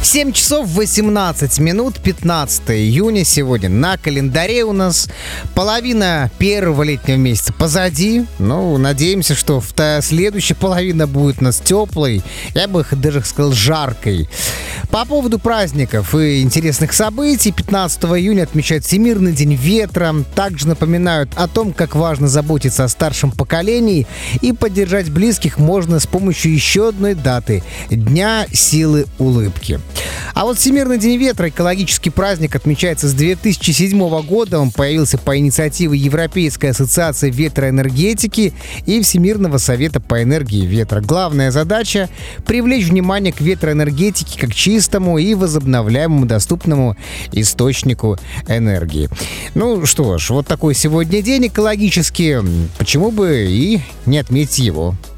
7 часов 18 минут, 15 июня сегодня. На календаре у нас половина первого летнего месяца позади. Ну, надеемся, что следующая половина будет у нас теплой. Я бы даже сказал, жаркой. По поводу праздников и интересных событий, 15 июня отмечают Всемирный день ветра. Также напоминают о том, как важно заботиться о старшем поколении и поддержать близких можно с помощью еще одной даты – Дня силы улыбки. А вот Всемирный день ветра, экологический праздник, отмечается с 2007 года. Он появился по инициативе Европейской ассоциации ветроэнергетики и Всемирного совета по энергии ветра. Главная задача – привлечь внимание к ветроэнергетике как чистому и возобновляемому доступному источнику энергии. Ну что ж, вот такой сегодня день экологический. Почему бы и не отметить его?